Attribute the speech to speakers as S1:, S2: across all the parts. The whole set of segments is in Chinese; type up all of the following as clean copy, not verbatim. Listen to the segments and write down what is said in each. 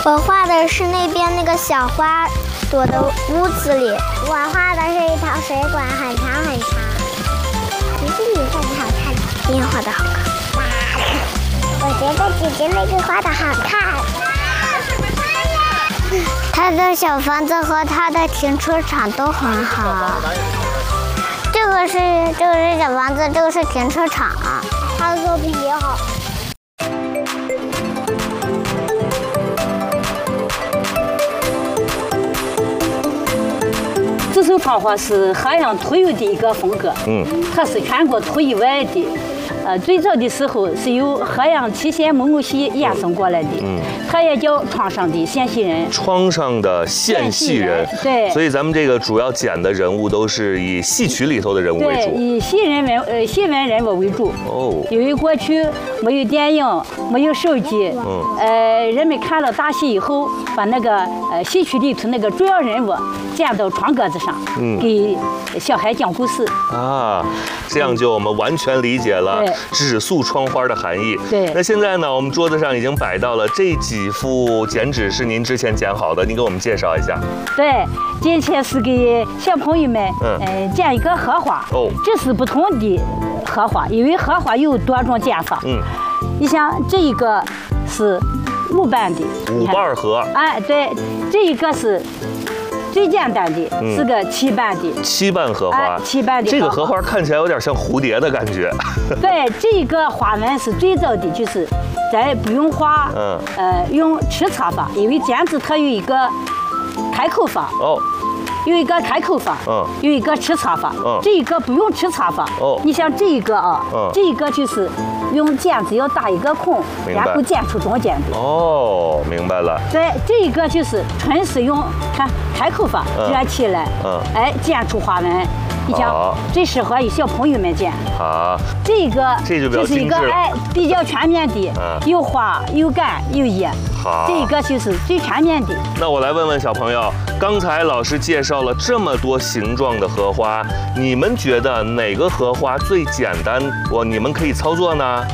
S1: 我画的是那边那个小花朵的屋子里。
S2: 我画的是一条水管，很长很长。
S1: 姐姐你画的好看，你也画的好看。
S2: 我觉得姐姐那个画的好看。
S1: 他的小房子和他的停车场都很好。这个是小房子，这个是停车场。
S2: 他的作品也好。
S3: 这首窗花是河阳特有的一个风格，它是全国独一无二的。最早的时候是由河阳祁县木偶戏延伸过来的，它也叫窗上的线戏人。
S4: 窗上的线戏人，
S3: 对。
S4: 所以咱们这个主要剪的人物都是以戏曲里头的人物为主，
S3: 对，以戏文人物为主。
S4: 哦。
S3: 因为过去没有电影，没有手机，人们看了大戏以后，把那个戏曲里头那个主要人物剪到窗格子上，给小孩讲故事
S4: 啊，这样就我们完全理解了纸塑窗花的含义。
S3: 对，
S4: 那现在呢，我们桌子上已经摆到了这几幅剪纸，是您之前剪好的，您给我们介绍一下。
S3: 对，今天是给小朋友们剪一个荷花。哦，这是不同的荷花，因为荷花有多种剪法。你像这一个是5瓣的
S4: ，5瓣荷。
S3: 哎，对，这一个是最简单的，是个7瓣的
S4: 7瓣荷花。
S3: 7瓣的
S4: 这个荷花看起来有点像蝴蝶的感觉。
S3: 对，这个花纹是最早的，就是咱不用画，用尺擦法，因为剪纸它有一个开口法。哦。有一个开口法，有一个尺擦法，这一个不用尺擦法。你像这一个啊，这一个就是用剪子要打一个孔，然后剪出中间的。
S4: 哦，明白了。
S3: 对，这一个就是纯是用看开口法卷起来，哎，剪出花纹。你像最适合于小朋友们剪。好，这就是一个比较全面的，有花有杆有叶。好，这一个就是最全面的。
S4: 那我来问问小朋友，刚才老师介绍了这么多形状的荷花，你们觉得哪个荷花最简单？你们可以操作呢？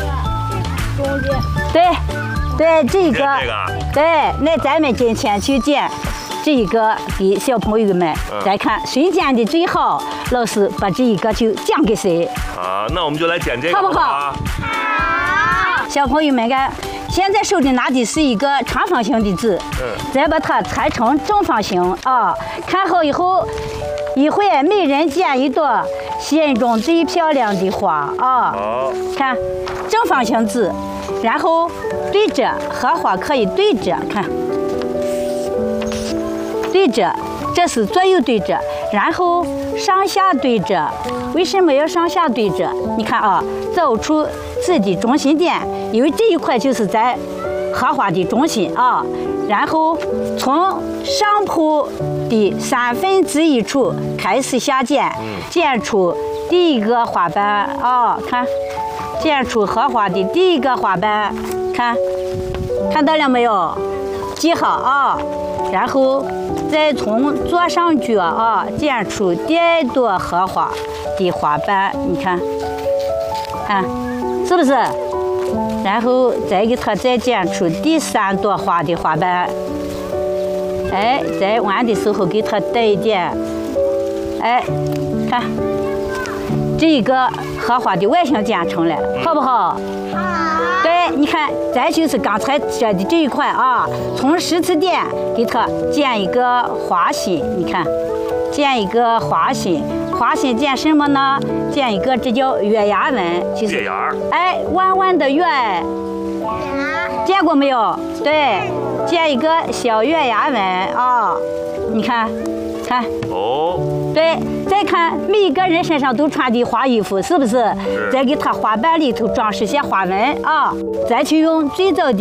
S3: 对，这个，对，那咱们今天去剪。这一个给小朋友们再看谁剪的最好，老师把这一个就讲给谁。
S4: 好，那我们就来剪这个，
S3: 好不好？好。小朋友们看，现在手里拿的是一个长方形的纸，再把它裁成正方形啊。看好以后，一会每人剪一朵心中最漂亮的花啊。好，看正方形纸，然后对折，荷花可以对折，看。对折，这是左右对折，然后上下对折。为什么要上下对折？你看啊，找出自己中心点，因为这一块就是在荷花的中心啊。然后从上铺的1/3处开始下剪，剪出第一个花瓣啊，看，剪出荷花的第一个花瓣，看到了没有？记好啊，然后。再从左上角啊剪出第2朵荷花的花瓣，你看，是不是？然后再给它再剪出第3朵花的花瓣，哎，在弯的时候给它带一点，哎，看，这一个荷花的外形剪成了，好不好？对，你看，咱就是刚才说的这一块啊，从10字点给它剪一个花心，你看，剪一个花心，花心剪什么呢？剪一个，这叫月牙纹，就是
S4: 月牙，
S3: 哎，弯弯的月，见过没有？对，剪一个小月牙纹啊，你看，哦，对。再看每一个人身上都穿的花衣服，是不是？再给它花瓣里头装饰些花纹啊，再去用最早的